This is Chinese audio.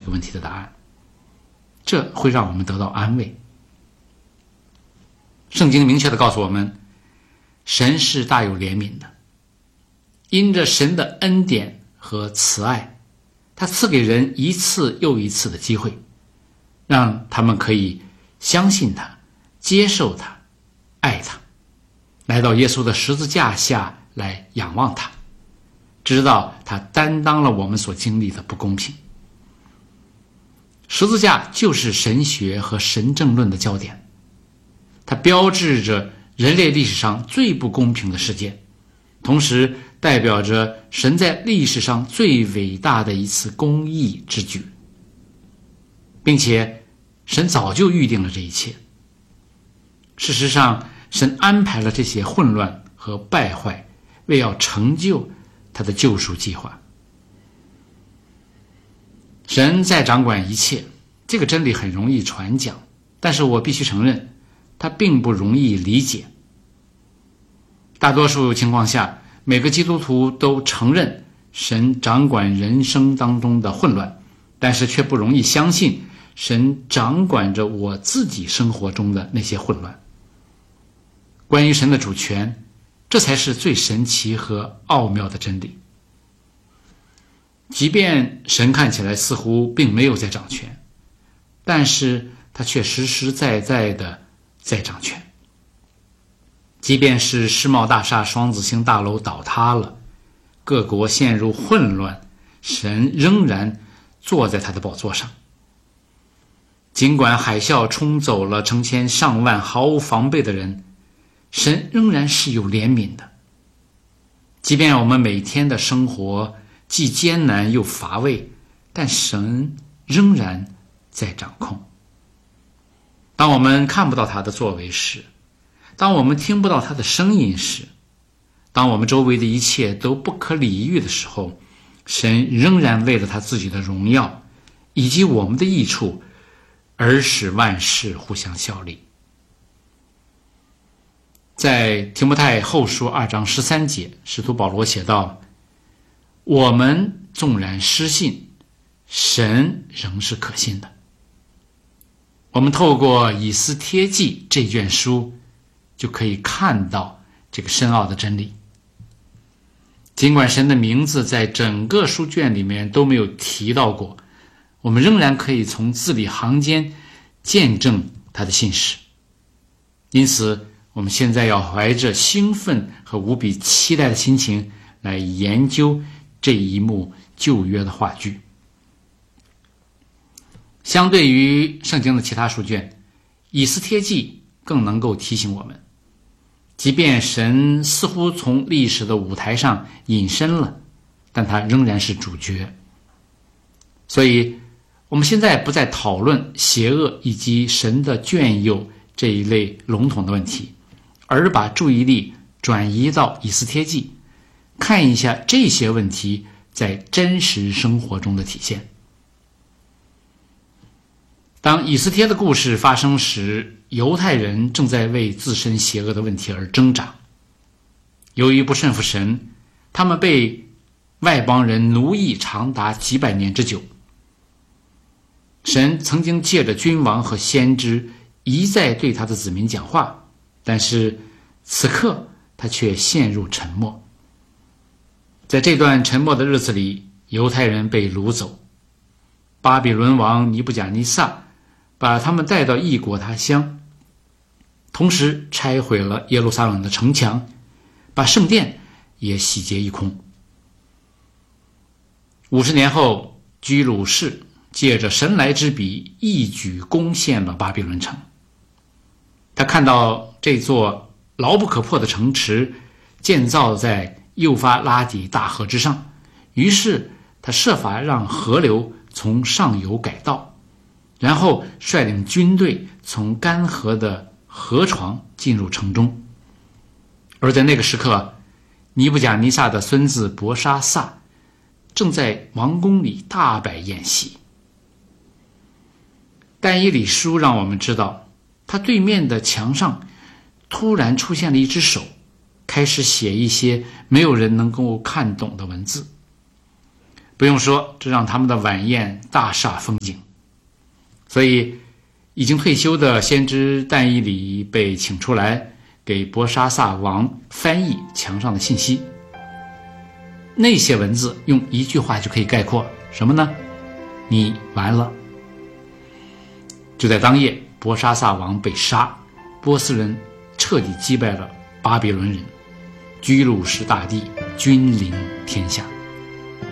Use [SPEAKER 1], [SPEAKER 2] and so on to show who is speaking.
[SPEAKER 1] 个问题的答案，这会让我们得到安慰。圣经明确地告诉我们，神是大有怜悯的，因着神的恩典和慈爱，他赐给人一次又一次的机会，让他们可以相信他，接受他，爱他，来到耶稣的十字架下来仰望他，知道他担当了我们所经历的不公平。十字架就是神学和神政论的焦点，它标志着人类历史上最不公平的事件，同时代表着神在历史上最伟大的一次公义之举，并且神早就预定了这一切。事实上，神安排了这些混乱和败坏，为要成就他的救赎计划。神在掌管一切，这个真理很容易传讲，但是我必须承认，它并不容易理解。大多数情况下，每个基督徒都承认神掌管人生当中的混乱，但是却不容易相信神掌管着我自己生活中的那些混乱。关于神的主权，这才是最神奇和奥妙的真理。即便神看起来似乎并没有在掌权，但是他却实实在在的在掌权。即便是世贸大厦双子星大楼倒塌了，各国陷入混乱，神仍然坐在他的宝座上。尽管海啸冲走了成千上万毫无防备的人，神仍然是有怜悯的。即便我们每天的生活既艰难又乏味，但神仍然在掌控。当我们看不到他的作为时，当我们听不到他的声音时，当我们周围的一切都不可理喻的时候，神仍然为了他自己的荣耀以及我们的益处而使万事互相效力。在提摩太后书2章13节，使徒保罗写道，我们纵然失信，神仍是可信的。我们透过以斯帖记这卷书就可以看到这个深奥的真理。尽管神的名字在整个书卷里面都没有提到过，我们仍然可以从字里行间见证他的信实。因此我们现在要怀着兴奋和无比期待的心情来研究这一幕旧约的话剧。相对于圣经的其他书卷，以斯帖记更能够提醒我们，即便神似乎从历史的舞台上隐身了，但他仍然是主角。所以我们现在不再讨论邪恶以及神的眷佑这一类笼统的问题，而把注意力转移到以斯帖记，看一下这些问题在真实生活中的体现。当以斯帖的故事发生时，犹太人正在为自身邪恶的问题而挣扎。由于不顺服神，他们被外邦人奴役长达几百年之久。神曾经借着君王和先知一再对他的子民讲话，但是此刻他却陷入沉默。在这段沉默的日子里，犹太人被掳走，巴比伦王尼布甲尼撒把他们带到异国他乡，同时拆毁了耶路撒冷的城墙，把圣殿也洗劫一空。50年后，居鲁士借着神来之笔一举攻陷了巴比伦城。他看到这座牢不可破的城池建造在幼发拉底大河之上，于是他设法让河流从上游改道，然后率领军队从干涸的河床进入城中。而在那个时刻，尼布甲尼撒的孙子伯沙撒正在王宫里大摆宴席。但以理书让我们知道，他对面的墙上突然出现了一只手，开始写一些没有人能够看懂的文字。 不用说，这让他们的晚宴大煞风景。所以，已经退休的先知但以理被请出来，给伯沙撒王翻译墙上的信息。那些文字用一句话就可以概括，什么呢？你完了。就在当夜，伯沙撒王被杀，波斯人彻底击败了巴比伦人，居鲁士大地，君临天下。